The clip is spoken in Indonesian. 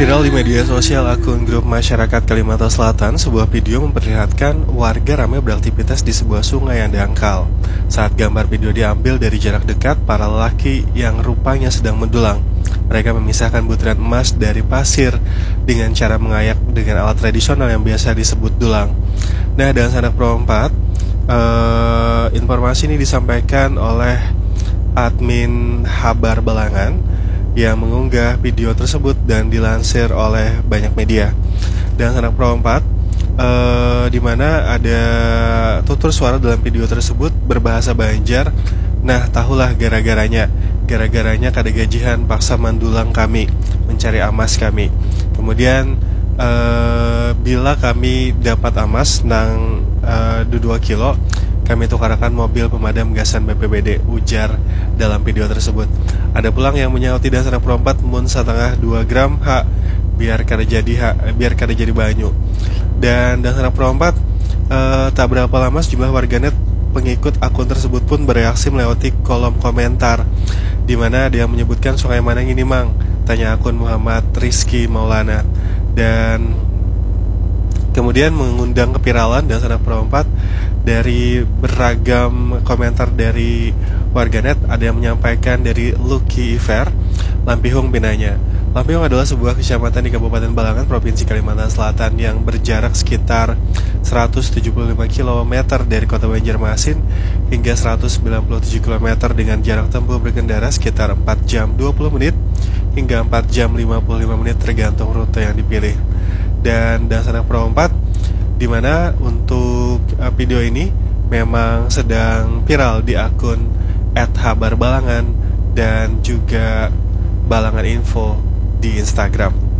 Viral di media sosial akun grup masyarakat Kalimantan Selatan, sebuah video memperlihatkan warga ramai beraktivitas di sebuah sungai yang dangkal. Saat gambar video diambil dari jarak dekat, para lelaki yang rupanya sedang mendulang. Mereka memisahkan butiran emas dari pasir dengan cara mengayak dengan alat tradisional yang biasa disebut dulang. Nah, dalam Sanak Pro 4, informasi ini disampaikan oleh admin Habar Balangan yang mengunggah video tersebut dan dilansir oleh banyak media. Dan Sanak Pro 4, di mana ada tutur suara dalam video tersebut berbahasa Banjar. Nah, tahulah gara-garanya kada gajihan paksa mandulang kami mencari amas kami. Kemudian bila kami dapat amas nang 2 kilo, kami tukarakan mobil pemadam gasan BPBD, ujar dalam video tersebut. Ada pulang yang menyauti dan Sanak Pro 4 mun setengah 2 gram hak biar kada jadi banyu. Dan Sanak Pro 4, tak berapa lama sejumlah warganet pengikut akun tersebut pun bereaksi melewati kolom komentar, di mana dia menyebutkan sungai mana ini mang, tanya akun Muhammad Rizky Maulana, dan kemudian mengundang keviralan dan Sanak Pro 4 dari beragam komentar dari warganet. Ada yang menyampaikan dari Lucky Fair, Lampihung binanya. Lampihung adalah sebuah kecamatan di Kabupaten Balangan, Provinsi Kalimantan Selatan yang berjarak sekitar 175 km dari kota Banjarmasin hingga 197 km dengan jarak tempuh berkendara sekitar 4 jam 20 menit hingga 4 jam 55 menit tergantung rute yang dipilih. Dan Sanak Pro 4, di mana untuk video ini memang sedang viral di akun @habarbalangan dan juga Balangan Info di Instagram.